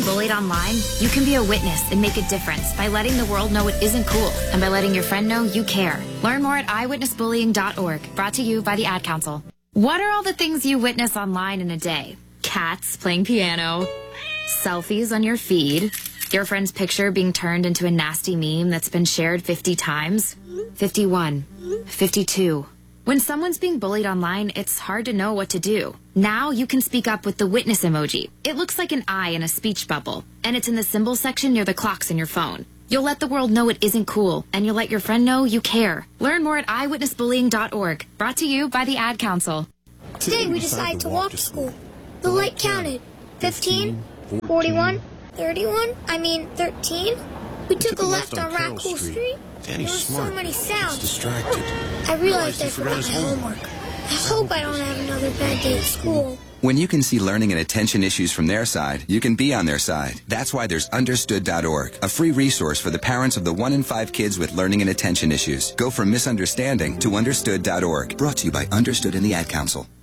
bullied online, you can be a witness and make a difference by letting the world know it isn't cool and by letting your friend know you care. Learn more at eyewitnessbullying.org, brought to you by the Ad Council. What are all the things you witness online in a day? Cats playing piano, selfies on your feed, your friend's picture being turned into a nasty meme that's been shared 50 times, 51, 52. When someone's being bullied online, it's hard to know what to do. Now you can speak up with the witness emoji. It looks like an eye in a speech bubble, and it's in the symbol section near the clocks in your phone. You'll let the world know it isn't cool, and you'll let your friend know you care. Learn more at eyewitnessbullying.org, brought to you by the Ad Council. Today we decided to walk to school. The light counted. 15, 41, 13. We took a left on Raccoon Street. There were so many sounds. Distracted. I realized I forgot my homework. I hope I don't have another bad day at school. When you can see learning and attention issues from their side, you can be on their side. That's why there's Understood.org, a free resource for the parents of the 1 in 5 kids with learning and attention issues. Go from misunderstanding to Understood.org. Brought to you by Understood and the Ad Council.